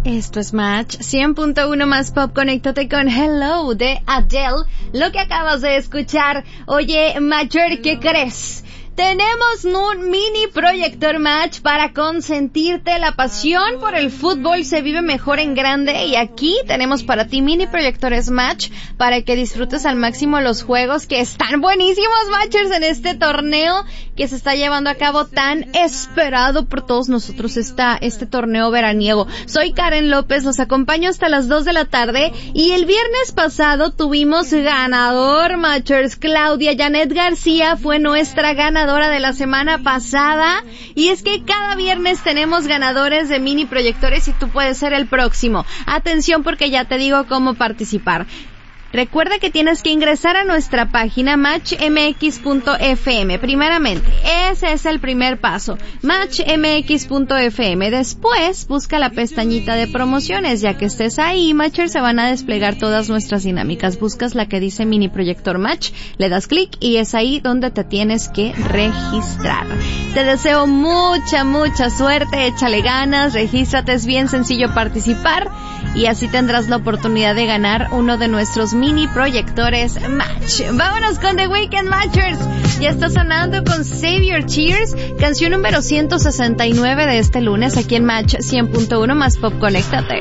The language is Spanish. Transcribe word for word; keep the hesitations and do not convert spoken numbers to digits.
Esto es Match cien punto uno más Pop. Conéctate con Hello de Adele, lo que acabas de escuchar. Oye, Matcher, ¿qué crees? Tenemos un mini proyector Match para consentirte. La pasión por el fútbol se vive mejor en grande, y aquí tenemos para ti mini proyectores Match para que disfrutes al máximo los juegos que están buenísimos, Matchers, en este torneo que se está llevando a cabo tan esperado por todos nosotros, esta, este torneo veraniego. Soy Karen López, los acompaño hasta las dos de la tarde, y el viernes pasado tuvimos ganador, Matchers. Claudia Janet García fue nuestra ganadora de la semana pasada, y es que cada viernes tenemos ganadores de mini proyectores y tú puedes ser el próximo. Atención, porque ya te digo cómo participar. Recuerda que tienes que ingresar a nuestra página match m x punto f m. Primeramente, ese es el primer paso, match m x punto f m. Después, busca la pestañita de promociones. Ya que estés ahí, Matcher, se van a desplegar todas nuestras dinámicas. Buscas la que dice Mini Proyector Match, le das clic y es ahí donde te tienes que registrar. Te deseo mucha, mucha suerte, échale ganas, regístrate, es bien sencillo participar, y así tendrás la oportunidad de ganar uno de nuestros mini proyectores Match. Vámonos con The Weekend, Matchers. Ya está sonando con Save Your Tears, canción número ciento sesenta y nueve de este lunes aquí en Match cien punto uno más Pop. Conéctate.